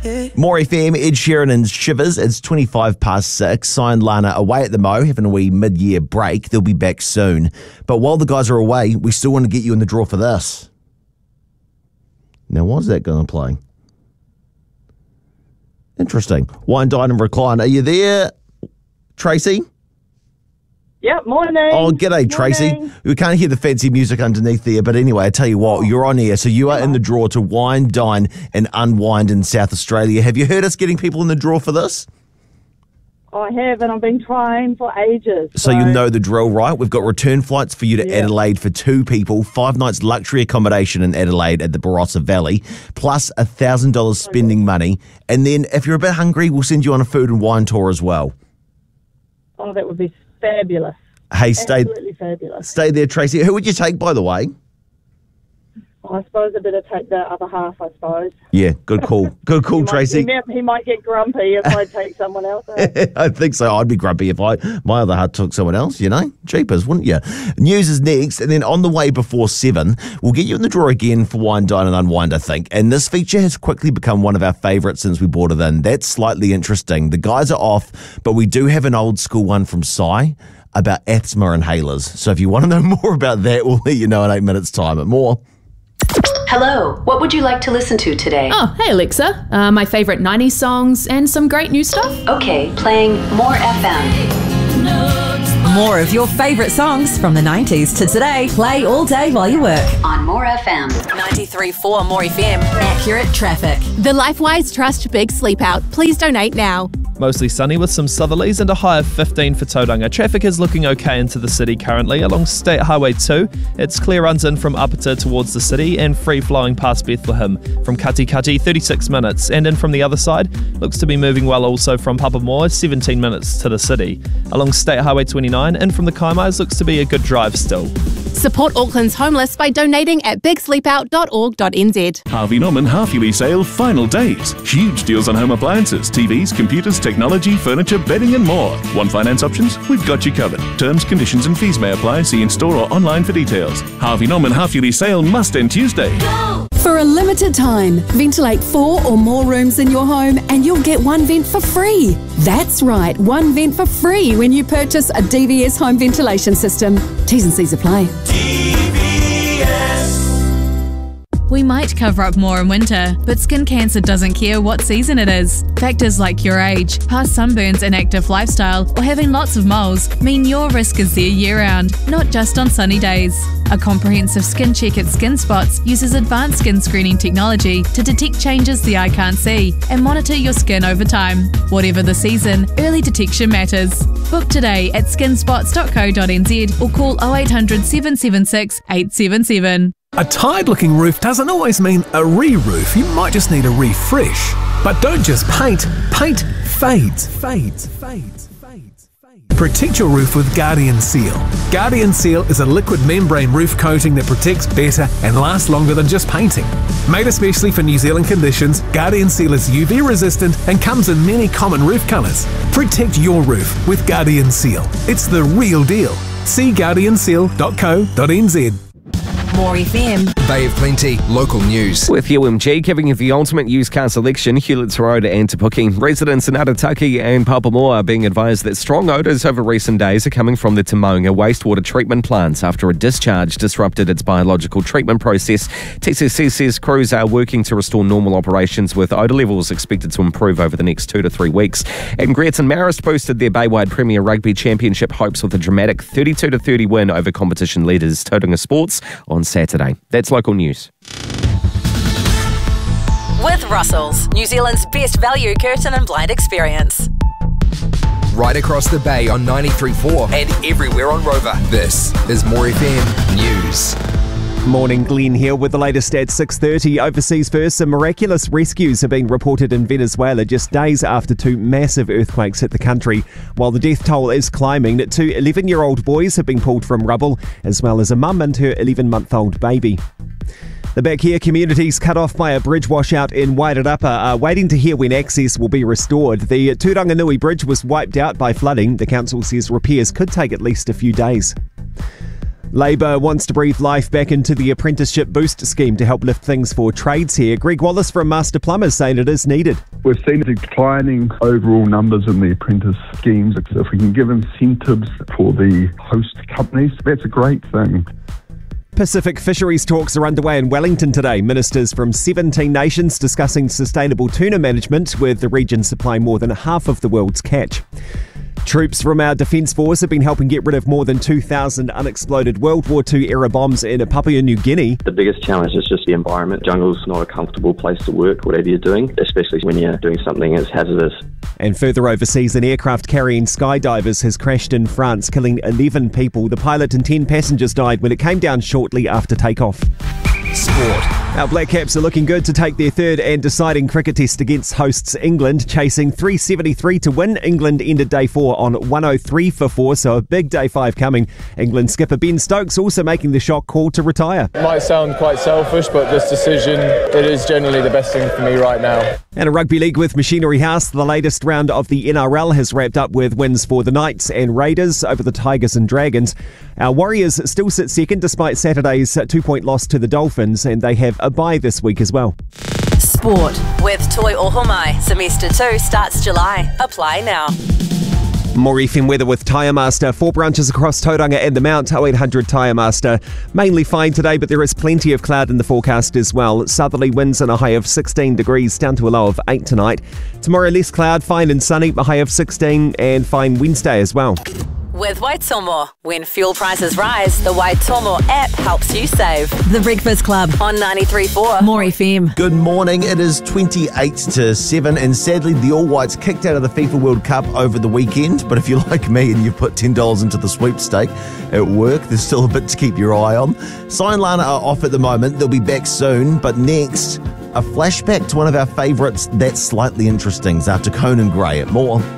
More FM, Ed Sheeran and Shivers. It's 25 past 6. Cy and Lana away at the Mo, having a wee mid-year break. They'll be back soon. But while the guys are away, we still want to get you in the draw for this. Now, what's that going to play? Interesting. Wine, Dine and Recline. Are you there, Tracy? Yep, morning. Oh, g'day, Tracy. Morning. We can't hear the fancy music underneath there, but anyway, I tell you what, you're on air, so you are in the draw to wine, dine and unwind in South Australia. Have you heard us getting people in the draw for this? I have, and I've been trying for ages. So you know the drill, right? We've got return flights for you to Adelaide for 2 people, 5 nights luxury accommodation in Adelaide at the Barossa Valley, plus $1,000 spending money. And then if you're a bit hungry, we'll send you on a food and wine tour as well. Oh, that would be fabulous. Hey, Absolutely fabulous. Stay there, Tracy. Who would you take, by the way? I suppose I better take the other half, I suppose. Yeah, good call. Good call, Tracy. He might get grumpy if I take someone else. I think so. I'd be grumpy if my other half took someone else, you know? Jeepers, wouldn't you? News is next, and then on the way before 7, we'll get you in the draw again for Wine, Dine and Unwind, I think. And this feature has quickly become one of our favourites since we brought it in. That's slightly interesting. The guys are off, but we do have an old school one from Cy about asthma inhalers. So if you want to know more about that, we'll let you know in 8 minutes' time. And more. Hello, what would you like to listen to today? Oh, hey Alexa. My favourite 90s songs and some great new stuff. Okay, playing More FM. More of your favourite songs from the 90s to today. Play all day while you work. On More FM. 93.4 More FM. Accurate traffic. The LifeWise Trust Big Sleep Out. Please donate now. Mostly sunny with some southerlies and a high of 15 for Tauranga. Traffic is looking okay into the city currently along State Highway 2. It's clear runs in from Upata towards the city and free flowing past Bethlehem. From Katikati, 36 minutes. And in from the other side, looks to be moving well also from Papamoa, 17 minutes to the city. Along State Highway 29, in from the Kaimais, looks to be a good drive still. Support Auckland's homeless by donating at bigsleepout.org.nz. Harvey Norman half-yearly sale final days. Huge deals on home appliances, TVs, computers, technology, furniture, bedding and more. Want finance options? We've got you covered. Terms, conditions and fees may apply. See in-store or online for details. Harvey Norman half-yearly sale must end Tuesday. For a limited time, ventilate 4 or more rooms in your home and you'll get 1 vent for free. That's right, 1 vent for free when you purchase a DVS home ventilation system. T's and C's apply. We might cover up more in winter, but skin cancer doesn't care what season it is. Factors like your age, past sunburns and active lifestyle, or having lots of moles mean your risk is there year-round, not just on sunny days. A comprehensive skin check at Skin Spots uses advanced skin screening technology to detect changes the eye can't see and monitor your skin over time. Whatever the season, early detection matters. Book today at skinspots.co.nz or call 0800 776 877. A tired-looking roof doesn't always mean a re-roof. You might just need a refresh. But don't just paint. Paint fades. Protect your roof with Guardian Seal. Guardian Seal is a liquid membrane roof coating that protects better and lasts longer than just painting. Made especially for New Zealand conditions, Guardian Seal is UV resistant and comes in many common roof colours. Protect your roof with Guardian Seal. It's the real deal. See guardianseal.co.nz. More FM. Bay of Plenty, local news. With UMG giving you the ultimate used car selection, Hewletts Road and Te Puke. Residents in Arataki and Papamoa are being advised that strong odours over recent days are coming from the Te Maunga wastewater treatment plants after a discharge disrupted its biological treatment process. TCC says crews are working to restore normal operations with odour levels expected to improve over the next 2 to 3 weeks. And Greaton Marist boosted their Baywide Premier Rugby Championship hopes with a dramatic 32-30 win over competition leaders Tauranga Sports on Saturday. That's local news. With Russell's, New Zealand's best value curtain and blind experience. Right across the bay on 93.4 and everywhere on Rover. This is More FM News. Morning, Glenn here with the latest at 6:30. Overseas first, some miraculous rescues are being reported in Venezuela just days after 2 massive earthquakes hit the country. While the death toll is climbing, 2 11-year-old boys have been pulled from rubble, as well as a mum and her 11-month-old baby. The Bakia communities cut off by a bridge washout in Wairarapa are waiting to hear when access will be restored. The Turanganui Bridge was wiped out by flooding. The council says repairs could take at least a few days. Labor wants to breathe life back into the apprenticeship boost scheme to help lift things for trades here. Greg Wallace from Master Plumbers saying it is needed. We've seen declining overall numbers in the apprentice schemes. If we can give incentives for the host companies, that's a great thing. Pacific fisheries talks are underway in Wellington today. Ministers from 17 nations discussing sustainable tuna management, with the region supplying more than half of the world's catch. Troops from our Defence Force have been helping get rid of more than 2,000 unexploded World War II era bombs in Papua New Guinea. The biggest challenge is just the environment. Jungle's not a comfortable place to work, whatever you're doing, especially when you're doing something as hazardous. And further overseas, an aircraft carrying skydivers has crashed in France, killing 11 people. The pilot and 10 passengers died when it came down shortly after takeoff. Sport. Our Black Caps are looking good to take their third and deciding cricket test against hosts England, chasing 373 to win. England ended day 4 on 103 for 4, so a big day 5 coming. England skipper Ben Stokes also making the shock call to retire. It might sound quite selfish, but this decision, it is generally the best thing for me right now. And a rugby league with Machinery House. The latest round of the NRL has wrapped up with wins for the Knights and Raiders over the Tigers and Dragons. Our Warriors still sit second despite Saturday's 2-point loss to the Dolphins, and they have a bye this week as well. Sport with Toi Ohomai. Semester 2 starts July. Apply now. More FM weather with Tyre Master. 4 branches across Tauranga and the Mount. 0800 Tyre Master. Mainly fine today, but there is plenty of cloud in the forecast as well. Southerly winds and a high of 16 degrees, down to a low of 8 tonight. Tomorrow less cloud, fine and sunny, a high of 16, and fine Wednesday as well. With Waitomo. When fuel prices rise, the Waitomo app helps you save. The Breakfast Club on 93.4 More FM. Good morning. It is 28-7, and sadly the All Whites kicked out of the FIFA World Cup over the weekend. But if you're like me and you've put $10 into the sweepstake at work, there's still a bit to keep your eye on. Sai and Lana are off at the moment. They'll be back soon. But next, a flashback to one of our favourites that's slightly interesting. After Conan Gray. More.